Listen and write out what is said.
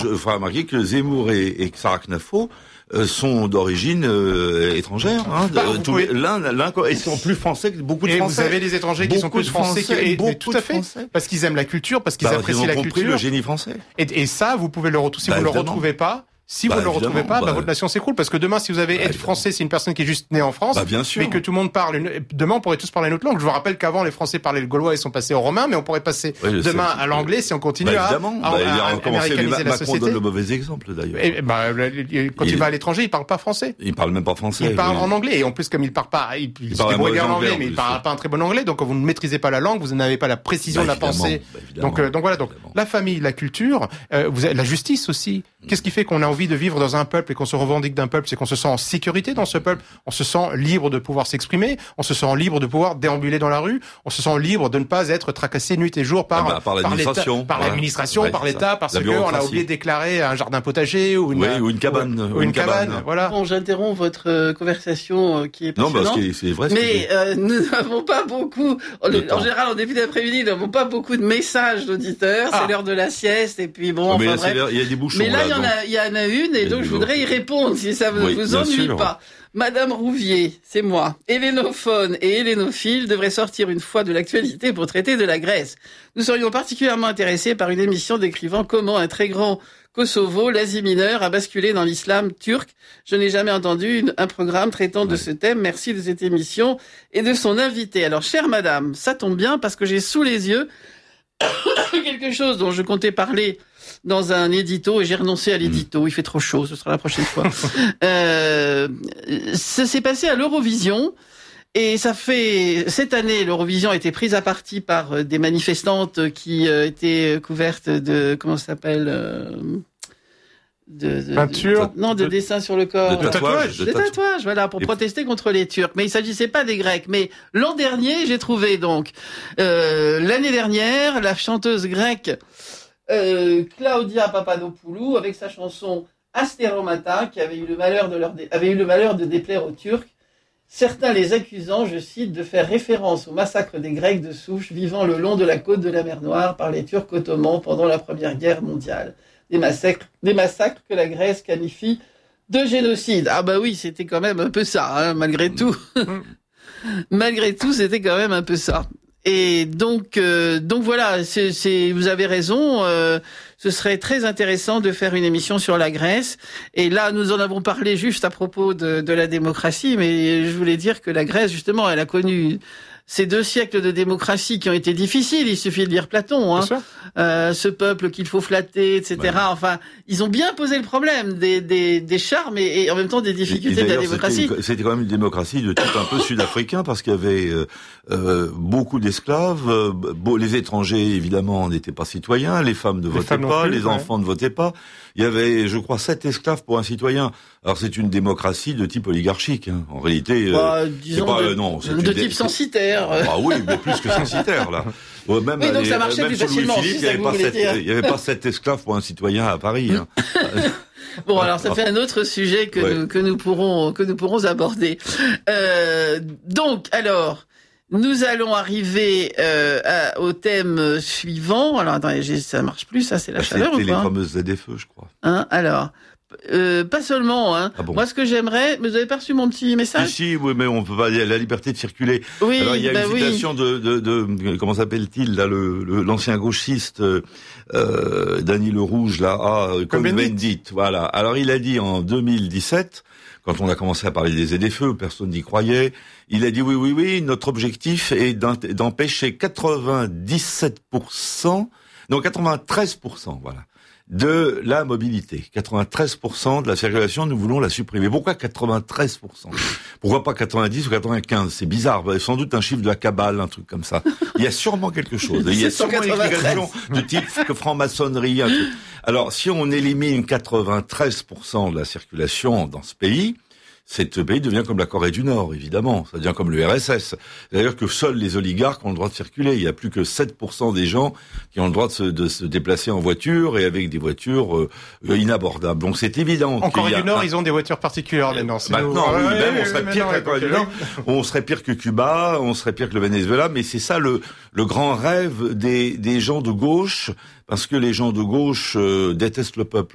il faut remarquer que Zemmour et Sarah-Knafo sont d'origine étrangère. Hein, ils sont plus français que beaucoup de Français. Et vous avez des étrangers qui sont plus français que tout à fait, parce qu'ils aiment la culture, parce qu'ils apprécient la culture. Ils ont compris le génie français. Et ça, vous pouvez le retrouver. Si vous le retrouvez pas. Si vous ne le retrouvez pas, votre nation s'écroule. Parce que demain, si vous avez être français, c'est une personne qui est juste née en France, mais que tout le monde parle. Demain, on pourrait tous parler une autre langue. Je vous rappelle qu'avant, les Français parlaient le gaulois et sont passés au romain, mais on pourrait passer demain à l'anglais si on continue à américaniser la société. Macron donne le mauvais exemple, d'ailleurs. Quand il va à l'étranger, il parle pas français. Il parle même pas français. Il parle en anglais. Et en plus, comme il parle pas, il se débrouille bien en anglais, mais il parle pas un très bon anglais. Donc, quand vous ne maîtrisez pas la langue, vous n'avez pas la précision de la pensée. Donc voilà. Donc, la famille, la culture, la justice aussi. Qu'est-ce qui fait qu'on a envie de vivre dans un peuple et qu'on se revendique d'un peuple? C'est qu'on se sent en sécurité dans ce peuple, on se sent libre de pouvoir s'exprimer, on se sent libre de pouvoir déambuler dans la rue, on se sent libre de ne pas être tracassé nuit et jour par l'administration, par l'État, parce qu'on a oublié de déclarer un jardin potager ou une cabane. Voilà. Bon, j'interromps votre conversation qui est passionnante. Non, c'est vrai. Mais nous n'avons pas beaucoup. En général, en début d'après-midi, nous n'avons pas beaucoup de messages d'auditeurs. C'est l'heure de la sieste et puis bon. Mais là, il y a des bouchons. Mais là, il y en a une et donc je voudrais y répondre si ça ne vous ennuie pas. Madame Rouvier, c'est moi. Hélénophone et hélénophile devraient sortir une fois de l'actualité pour traiter de la Grèce. Nous serions particulièrement intéressés par une émission décrivant comment un très grand Kosovo, l'Asie mineure, a basculé dans l'islam turc. Je n'ai jamais entendu un programme traitant de ce thème. Merci de cette émission et de son invité. Alors, chère madame, ça tombe bien parce que j'ai sous les yeux quelque chose dont je comptais parler dans un édito et j'ai renoncé à l'édito. Il fait trop chaud, ce sera la prochaine fois. Ça s'est passé à l'Eurovision et cette année, l'Eurovision a été prise à partie par des manifestantes qui étaient couvertes de, comment ça s'appelle, peinture, de dessin sur le corps, de tatouage, voilà, pour protester contre les Turcs. Mais il s'agissait pas des Grecs. Mais l'an dernier, j'ai trouvé donc l'année dernière la chanteuse grecque Claudia Papadopoulou avec sa chanson Astéromata qui avait eu le malheur de déplaire aux Turcs. Certains les accusant, je cite, de faire référence au massacre des Grecs de souche vivant le long de la côte de la mer Noire par les Turcs ottomans pendant la Première Guerre mondiale. Des massacres que la Grèce qualifie de génocide. Ah bah oui, c'était quand même un peu ça, malgré tout. Malgré tout, c'était quand même un peu ça. Et donc voilà, vous avez raison. Ce serait très intéressant de faire une émission sur la Grèce. Et là, nous en avons parlé juste à propos de la démocratie, mais je voulais dire que la Grèce, justement, elle a connu ces 2 siècles de démocratie qui ont été difficiles. Il suffit de lire Platon, ce peuple qu'il faut flatter, etc. Ouais. Enfin, ils ont bien posé le problème des charmes et en même temps des difficultés de la démocratie. C'était quand même une démocratie de type un peu sud-africain parce qu'il y avait beaucoup d'esclaves. Les étrangers, évidemment, n'étaient pas citoyens. Les femmes ne votaient pas. Les enfants ne votaient pas. Il y avait, je crois, 7 esclaves pour un citoyen. Alors c'est une démocratie de type oligarchique. En réalité, disons de type censitaire. Ah oui, mais plus que censitaire là. Même donc ça marchait plus facilement. Il n'y avait pas 7 esclaves pour un citoyen à Paris. Bon, alors ça fait un autre sujet que nous pourrons aborder. Donc, alors. Nous allons arriver au thème suivant. Alors, attendez, ça marche plus, ça, c'est la chaleur ou pas? C'était les fameuses ZFE, je crois. Alors, pas seulement. Ah bon. Moi, ce que j'aimerais... Vous avez pas reçu mon petit message? Si, oui, mais on peut pas... Il y a la liberté de circuler. Oui, alors, il y a une citation de comment s'appelle-t-il, là, l'ancien gauchiste, Dany Le Rouge, là, Cohn-Bendit. Voilà. Alors, il a dit en 2017... Quand on a commencé à parler des ZFE, personne n'y croyait. Il a dit oui, notre objectif est d'empêcher 93%, voilà, de la mobilité. 93% de la circulation, nous voulons la supprimer. Pourquoi 93%? Pourquoi pas 90 ou 95? C'est bizarre. Sans doute un chiffre de la cabale, un truc comme ça. Il y a sûrement quelque chose. Il y a sûrement une explication de type franc-maçonnerie, un truc. Alors, si on élimine 93% de la circulation dans ce pays, ce pays devient comme la Corée du Nord, évidemment. Ça devient comme le RSS. C'est-à-dire que seuls les oligarques ont le droit de circuler. Il n'y a plus que 7% des gens qui ont le droit de se déplacer en voiture et avec des voitures inabordables. Donc c'est évident. En Corée du Nord, ils ont des voitures particulières maintenant. On serait pire que la Corée du Nord. On serait pire que Cuba, on serait pire que le Venezuela. Mais c'est ça le grand rêve des gens de gauche, parce que les gens de gauche détestent le peuple.